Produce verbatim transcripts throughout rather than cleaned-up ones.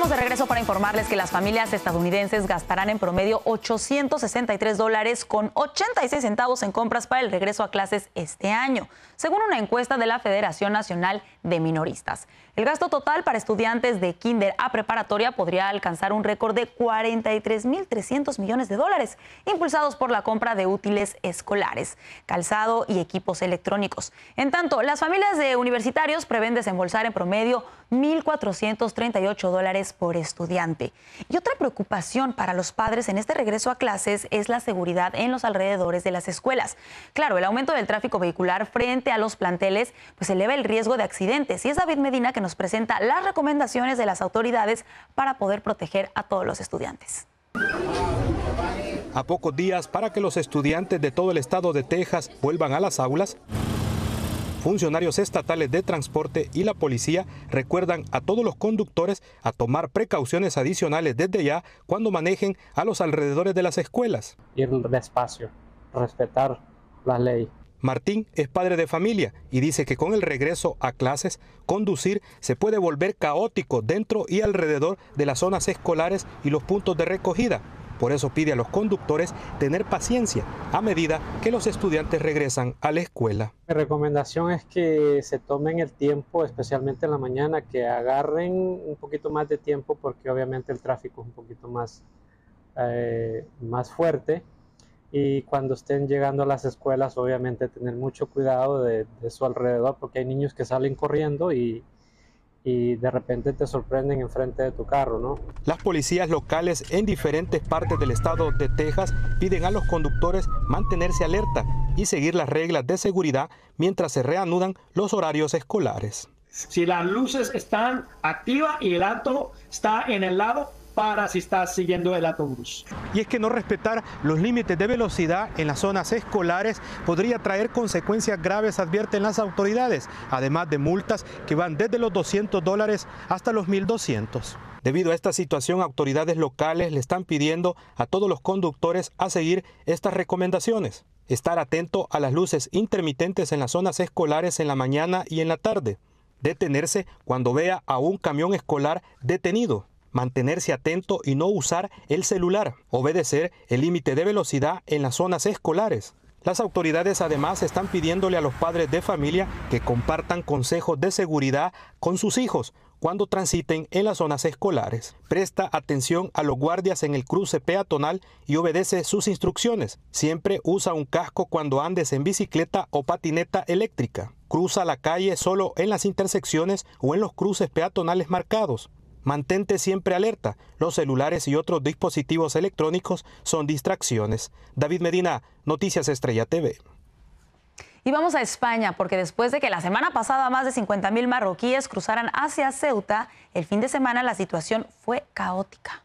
Estamos de regreso para informarles que las familias estadounidenses gastarán en promedio ochocientos sesenta y tres dólares con ochenta y seis centavos en compras para el regreso a clases este año, según una encuesta de la Federación Nacional de Minoristas. El gasto total para estudiantes de kinder a preparatoria podría alcanzar un récord de cuarenta y tres mil trescientos millones de dólares, impulsados por la compra de útiles escolares, calzado y equipos electrónicos. En tanto, las familias de universitarios prevén desembolsar en promedio mil cuatrocientos treinta y ocho dólares por estudiante. Y otra preocupación para los padres en este regreso a clases es la seguridad en los alrededores de las escuelas. Claro, el aumento del tráfico vehicular frente a los planteles pues eleva el riesgo de accidentes. Y es David Medina que nos presenta las recomendaciones de las autoridades para poder proteger a todos los estudiantes. A pocos días para que los estudiantes de todo el estado de Texas vuelvan a las aulas, funcionarios estatales de transporte y la policía recuerdan a todos los conductores a tomar precauciones adicionales desde ya cuando manejen a los alrededores de las escuelas. Ir despacio, respetar la ley. Martín es padre de familia y dice que con el regreso a clases, conducir se puede volver caótico dentro y alrededor de las zonas escolares y los puntos de recogida. Por eso pide a los conductores tener paciencia a medida que los estudiantes regresan a la escuela. Mi recomendación es que se tomen el tiempo, especialmente en la mañana, que agarren un poquito más de tiempo porque obviamente el tráfico es un poquito más, eh, más fuerte. Y cuando estén llegando a las escuelas, obviamente tener mucho cuidado de, de su alrededor porque hay niños que salen corriendo y y de repente te sorprenden enfrente de tu carro, ¿no? Las policías locales en diferentes partes del estado de Texas piden a los conductores mantenerse alerta y seguir las reglas de seguridad mientras se reanudan los horarios escolares. Si las luces están activas y el alto está en el lado, para si estás siguiendo el autobús. Y es que no respetar los límites de velocidad en las zonas escolares podría traer consecuencias graves, advierten las autoridades, además de multas que van desde los doscientos dólares hasta los mil doscientos. Debido a esta situación, autoridades locales le están pidiendo a todos los conductores a seguir estas recomendaciones. Estar atento a las luces intermitentes en las zonas escolares en la mañana y en la tarde. Detenerse cuando vea a un camión escolar detenido. Mantenerse atento y no usar el celular, obedecer el límite de velocidad en las zonas escolares. Las autoridades además están pidiéndole a los padres de familia que compartan consejos de seguridad con sus hijos cuando transiten en las zonas escolares. Presta atención a los guardias en el cruce peatonal y obedece sus instrucciones. Siempre usa un casco cuando andes en bicicleta o patineta eléctrica. Cruza la calle solo en las intersecciones o en los cruces peatonales marcados. Mantente siempre alerta. Los celulares y otros dispositivos electrónicos son distracciones. David Medina, Noticias Estrella T V. Y vamos a España, porque después de que la semana pasada más de cincuenta mil marroquíes cruzaran hacia Ceuta, el fin de semana la situación fue caótica.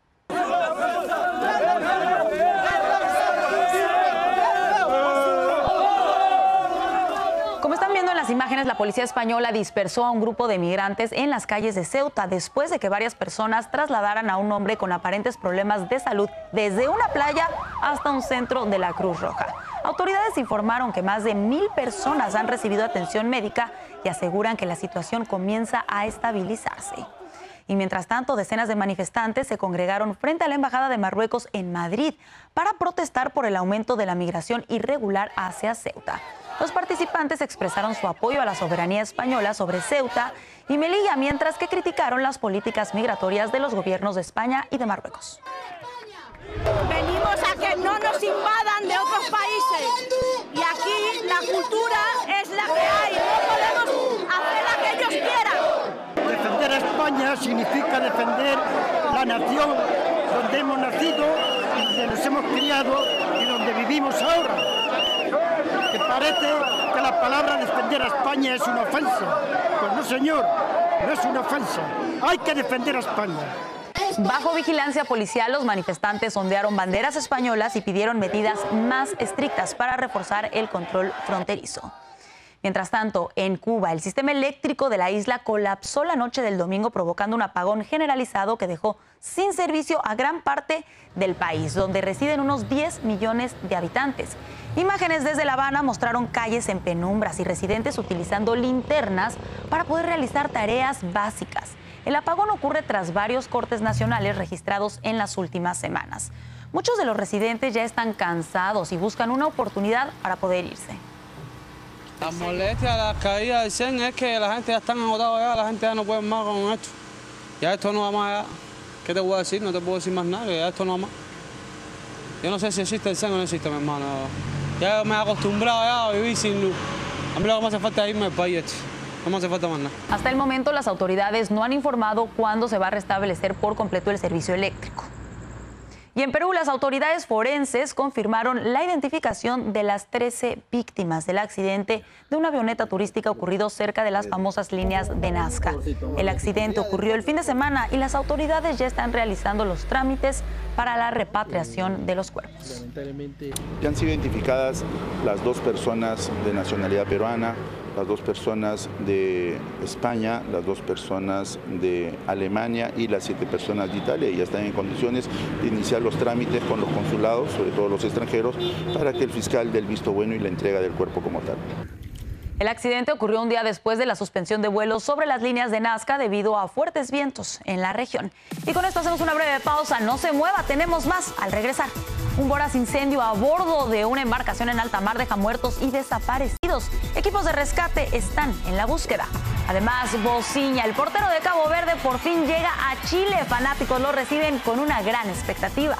Como están viendo en las imágenes, la policía española dispersó a un grupo de migrantes en las calles de Ceuta después de que varias personas trasladaran a un hombre con aparentes problemas de salud desde una playa hasta un centro de la Cruz Roja. Autoridades informaron que más de mil personas han recibido atención médica y aseguran que la situación comienza a estabilizarse. Y mientras tanto, decenas de manifestantes se congregaron frente a la Embajada de Marruecos en Madrid para protestar por el aumento de la migración irregular hacia Ceuta. Los participantes expresaron su apoyo a la soberanía española sobre Ceuta y Melilla, mientras que criticaron las políticas migratorias de los gobiernos de España y de Marruecos. Venimos a que no nos invadan de otros países y aquí la cultura es la que hay, no podemos hacer la que ellos quieran. Defender a España significa defender la nación donde hemos nacido, donde nos hemos criado y donde vivimos ahora. Que parece que la palabra defender a España es una ofensa. Pues no, señor, no es una ofensa. Hay que defender a España. Bajo vigilancia policial, los manifestantes ondearon banderas españolas y pidieron medidas más estrictas para reforzar el control fronterizo. Mientras tanto, en Cuba, el sistema eléctrico de la isla colapsó la noche del domingo, provocando un apagón generalizado que dejó sin servicio a gran parte del país, donde residen unos diez millones de habitantes. Imágenes desde La Habana mostraron calles en penumbras y residentes utilizando linternas para poder realizar tareas básicas. El apagón ocurre tras varios cortes nacionales registrados en las últimas semanas. Muchos de los residentes ya están cansados y buscan una oportunidad para poder irse. La molestia, la caída del C E N es que la gente ya está agotada ya, la gente ya no puede más con esto. Ya esto no va más allá. ¿Qué te puedo decir? No te puedo decir más nada, ya esto no va más. Yo no sé si existe el C E N o no existe, mi hermano. Ya me he acostumbrado ya a vivir sin luz. A mí lo que me hace falta es irme del país este. No me hace falta más nada. Hasta el momento las autoridades no han informado cuándo se va a restablecer por completo el servicio eléctrico. Y en Perú, las autoridades forenses confirmaron la identificación de las trece víctimas del accidente de una avioneta turística ocurrido cerca de las famosas líneas de Nazca. El accidente ocurrió el fin de semana y las autoridades ya están realizando los trámites para la repatriación de los cuerpos. Ya han sido identificadas las dos personas de nacionalidad peruana, las dos personas de España, las dos personas de Alemania y las siete personas de Italia, y ya están en condiciones de iniciar los trámites con los consulados, sobre todo los extranjeros, para que el fiscal dé el visto bueno y la entrega del cuerpo como tal. El accidente ocurrió un día después de la suspensión de vuelos sobre las líneas de Nazca debido a fuertes vientos en la región. Y con esto hacemos una breve pausa. No se mueva, tenemos más al regresar. Un voraz incendio a bordo de una embarcación en alta mar deja muertos y desaparecidos. Equipos de rescate están en la búsqueda. Además, Bociña, el portero de Cabo Verde, por fin llega a Chile. Fanáticos lo reciben con una gran expectativa.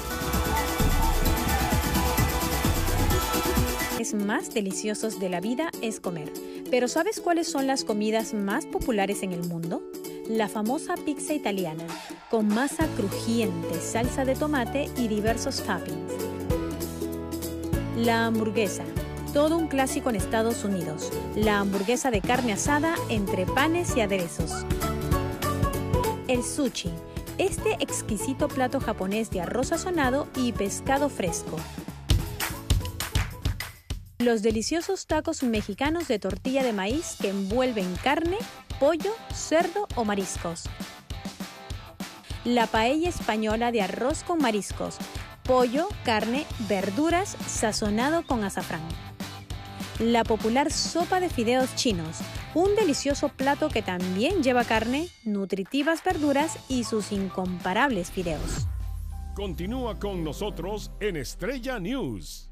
Más deliciosos de la vida es comer. Pero ¿sabes cuáles son las comidas más populares en el mundo? La famosa pizza italiana, con masa crujiente, salsa de tomate y diversos toppings. La hamburguesa, todo un clásico en Estados Unidos. La hamburguesa de carne asada entre panes y aderezos. El sushi, este exquisito plato japonés de arroz sazonado y pescado fresco. Los deliciosos tacos mexicanos de tortilla de maíz que envuelven carne, pollo, cerdo o mariscos. La paella española de arroz con mariscos, pollo, carne, verduras, sazonado con azafrán. La popular sopa de fideos chinos, un delicioso plato que también lleva carne, nutritivas verduras y sus incomparables fideos. Continúa con nosotros en Estrella News.